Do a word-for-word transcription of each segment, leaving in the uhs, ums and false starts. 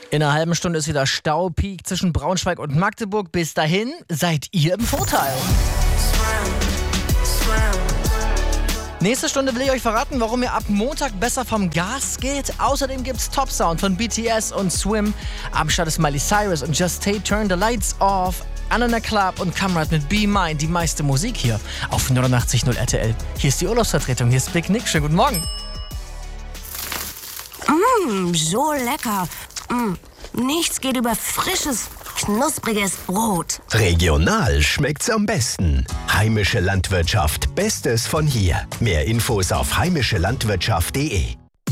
In einer halben Stunde ist wieder Staupeak zwischen Braunschweig und Magdeburg. Bis dahin seid ihr im Vorteil. Nächste Stunde will ich euch verraten, warum ihr ab Montag besser vom Gas geht. Außerdem gibt's Top Sound von B T S und Swim. Am Start ist Miley Cyrus und Just Tay, Turn the Lights Off. Anana Club und Kamrat mit Be Mine. Die meiste Musik hier auf neunundachtzig Komma null R T L. Hier ist die Urlaubsvertretung. Hier ist Big Nick. Schönen guten Morgen. Mmm, so lecker. Mm, nichts geht über frisches, knuspriges Brot. Regional schmeckt's am besten. Heimische Landwirtschaft, Bestes von hier. Mehr Infos auf heimische landwirtschaft punkt de.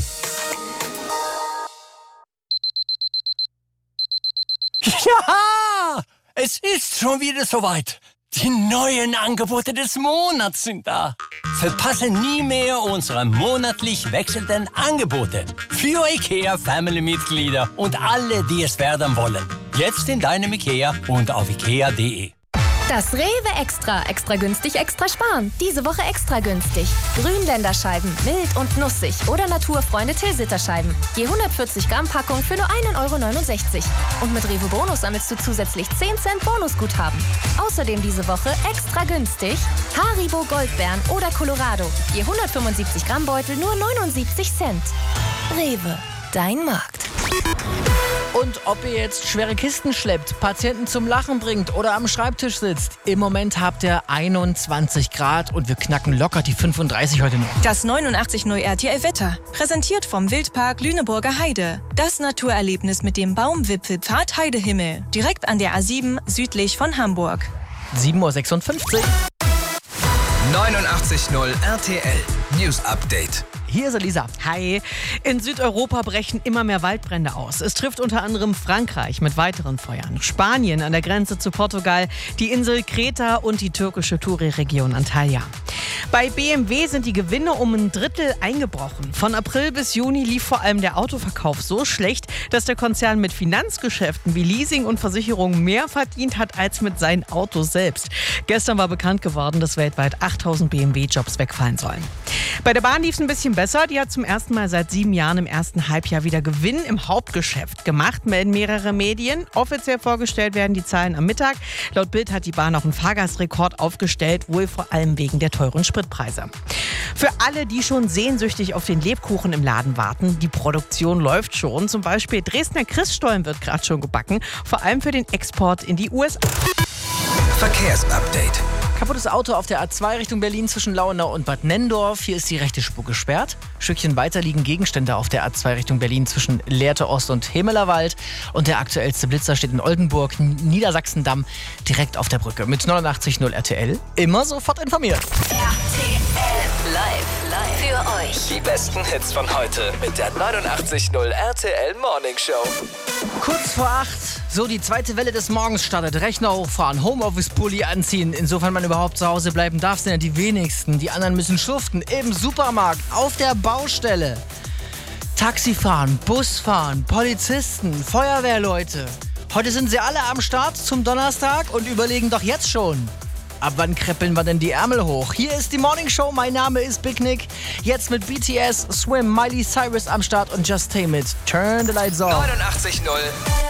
Ja, es ist schon wieder soweit. Die neuen Angebote des Monats sind da. Verpasse nie mehr unsere monatlich wechselnden Angebote für IKEA-Family-Mitglieder und alle, die es werden wollen. Jetzt in deinem IKEA und auf ikea punkt de. Das Rewe Extra. Extra günstig, extra sparen. Diese Woche extra günstig. Grünländerscheiben, mild und nussig. Oder Naturfreunde Tilsiter-Scheiben. Je hundertvierzig Gramm Packung für nur ein Euro neunundsechzig. Und mit Rewe Bonus sammelst du zusätzlich zehn Cent Bonusguthaben. Außerdem diese Woche extra günstig Haribo Goldbeeren oder Colorado. Je hundertfünfundsiebzig Gramm Beutel nur neunundsiebzig Cent. Rewe, dein Markt. Und ob ihr jetzt schwere Kisten schleppt, Patienten zum Lachen bringt oder am Schreibtisch sitzt, im Moment habt ihr einundzwanzig Grad und wir knacken locker die fünfunddreißig heute noch. Das neunundachtzig Komma null R T L-Wetter. Präsentiert vom Wildpark Lüneburger Heide. Das Naturerlebnis mit dem Baumwipfelpfad Heidehimmel. Direkt an der A sieben südlich von Hamburg. sieben Uhr sechsundfünfzig. neunundachtzig Komma null R T L News Update. Hier ist Elisa. Hi. In Südeuropa brechen immer mehr Waldbrände aus. Es trifft unter anderem Frankreich mit weiteren Feuern, Spanien an der Grenze zu Portugal, die Insel Kreta und die türkische Touri-Region Antalya. Bei B M W sind die Gewinne um ein Drittel eingebrochen. Von April bis Juni lief vor allem der Autoverkauf so schlecht, dass der Konzern mit Finanzgeschäften wie Leasing und Versicherung mehr verdient hat als mit seinen Autos selbst. Gestern war bekannt geworden, dass weltweit achttausend B M W-Jobs wegfallen sollen. Bei der Bahn lief es ein bisschen besser. Die hat zum ersten Mal seit sieben Jahren im ersten Halbjahr wieder Gewinn im Hauptgeschäft gemacht, melden mehrere Medien. Offiziell vorgestellt werden die Zahlen am Mittag. Laut Bild hat die Bahn auch einen Fahrgastrekord aufgestellt, wohl vor allem wegen der teuren Spritpreise. Für alle, die schon sehnsüchtig auf den Lebkuchen im Laden warten, die Produktion läuft schon. Zum Beispiel Dresdner Christstollen wird gerade schon gebacken, vor allem für den Export in die U S A. Verkehrsupdate. Kaputtes Auto auf der A zwei Richtung Berlin zwischen Lauenau und Bad Nenndorf. Hier ist die rechte Spur gesperrt. Ein Stückchen weiter liegen Gegenstände auf der A zwei Richtung Berlin zwischen Lehrte Ost und Hemelerwald. Und der aktuellste Blitzer steht in Oldenburg, Niedersachsendamm, direkt auf der Brücke. Mit neunundachtzig Komma null R T L. Immer sofort informiert. R T L live, live für euch. Die besten Hits von heute mit der neunundachtzig Komma null R T L Morning Show. Kurz vor acht. So, die zweite Welle des Morgens startet. Rechner hochfahren, Homeoffice-Pulli anziehen. Insofern man überhaupt zu Hause bleiben darf, sind ja die wenigsten. Die anderen müssen schuften. Im Supermarkt, auf der Baustelle. Taxifahren, Busfahren, Polizisten, Feuerwehrleute. Heute sind sie alle am Start zum Donnerstag und überlegen doch jetzt schon. Ab wann kreppeln wir denn die Ärmel hoch? Hier ist die Morning Show. Mein Name ist Big Nick. Jetzt mit B T S, Swim, Miley Cyrus am Start und Just Tay mit Turn the Lights Off. neunundachtzig Komma null